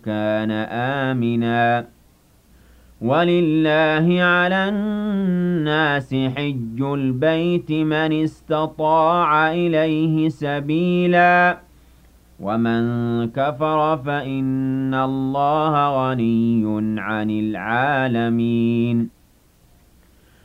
كَانَ آمِنًا وَلِلَّهِ عَلَى النَّاسِ حِجُّ الْبَيْتِ مَنِ اسْتَطَاعَ إِلَيْهِ سَبِيلًا وَمَن كَفَرَ فَإِنَّ اللَّهَ غَنِيٌّ عَنِ الْعَالَمِينَ